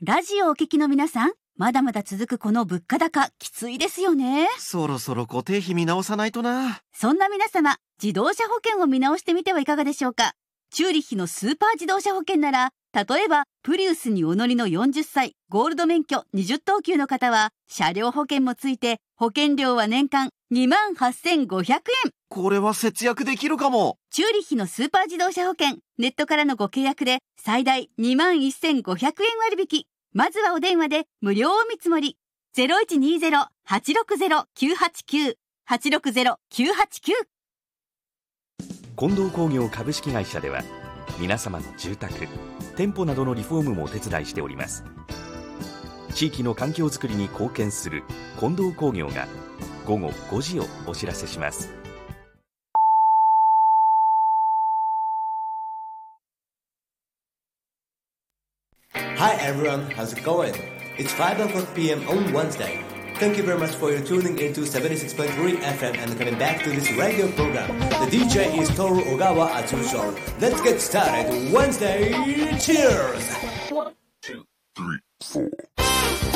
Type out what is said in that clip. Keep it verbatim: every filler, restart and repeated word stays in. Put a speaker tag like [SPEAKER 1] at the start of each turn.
[SPEAKER 1] ラジオをお聞きの皆さん、まだまだ続くこの物価高、きついですよね。
[SPEAKER 2] そろそろ固定費見直さないとな。
[SPEAKER 1] そんな皆様、自動車保険を見直してみてはいかがでしょうか。チューリッヒのスーパー自動車保険なら、例えばプリウスにお乗りのよんじゅっさい、ゴールド免許にじゅっとうきゅうの方は車両保険もついて保険料は年間にまんはっせんごひゃくえん。
[SPEAKER 2] これは節約できるかも。
[SPEAKER 1] チューリッヒのスーパー自動車保険、ネットからのご契約で最大にまんせんごひゃくえん割引。まずはお電話で無料お見積もり。 ゼロいちにゼロ はちろくゼロ きゅうはちきゅう はちろくゼロ きゅうはちきゅう。
[SPEAKER 3] 近藤工業株式会社では皆様の住宅、店舗などのリフォームもお手伝いしております。地域の環境づくりに貢献する近藤工業がごごごじをお知らせします。
[SPEAKER 4] Hi everyone, how's it going? It's five o'clock p m on Wednesday. Thank you very much for your tuning into seventy-six point three F M and coming back to this radio program. The D J is Toru Ogawa as usual. Let's get started. Wednesday, cheers!
[SPEAKER 5] One, two, three, four.